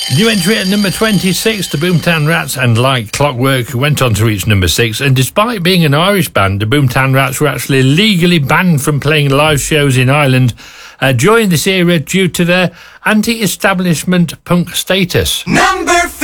New entry at number 26, the Boomtown Rats and Like Clockwork went on to reach number 6, and despite being an Irish band, the Boomtown Rats were actually legally banned from playing live shows in Ireland during this era due to their anti-establishment punk status. Number